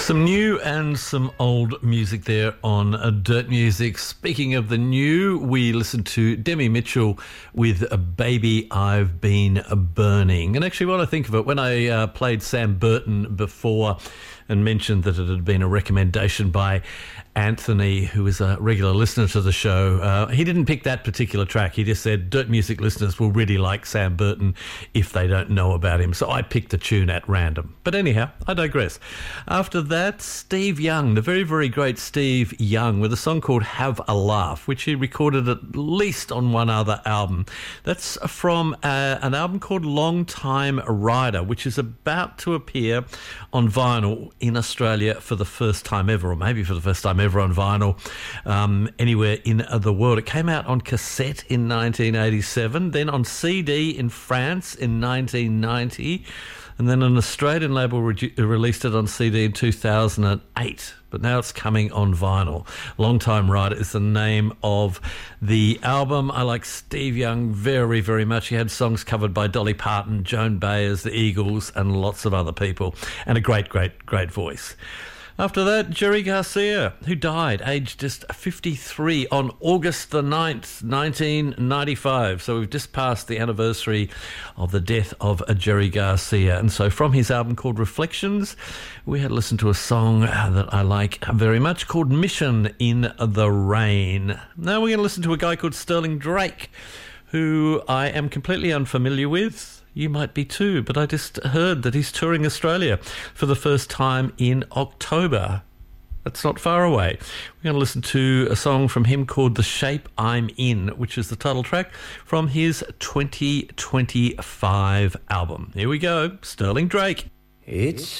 Some new and some old music there on Dirt Music. Speaking of the new, we listened to Demi Mitchell with Baby I've Been Burning. And actually, what I think of it, when I played Sam Burton before and mentioned that it had been a recommendation by Anthony, who is a regular listener to the show, he didn't pick that particular track. He just said Dirt Music listeners will really like Sam Burton if they don't know about him. So I picked the tune at random. But anyhow, I digress. After that, Steve Young, the very, very great Steve Young, with a song called Have a Laugh, which he recorded at least on one other album. That's from an album called Long Time Rider, which is about to appear on vinyl in Australia for the first time ever, or maybe for the first time ever on vinyl anywhere in the world. It came out on cassette in 1987, then on CD in France in 1990, and then an Australian label released it on CD in 2008. But now it's coming on vinyl. Long Time Rider is the name of the album. I like Steve Young very, very much. He had songs covered by Dolly Parton, Joan Baez, the Eagles, and lots of other people, and a great, great, great voice. After that, Jerry Garcia, who died aged just 53 on August the 9th, 1995. So we've just passed the anniversary of the death of Jerry Garcia. And so from his album called Reflections, we had listened to a song that I like very much called Mission in the Rain. Now we're going to listen to a guy called Sterling Drake, who I am completely unfamiliar with. You might be too, but I just heard that he's touring Australia for the first time in October. That's not far away. We're going to listen to a song from him called The Shape I'm In, which is the title track from his 2025 album. Here we go, Sterling Drake. It's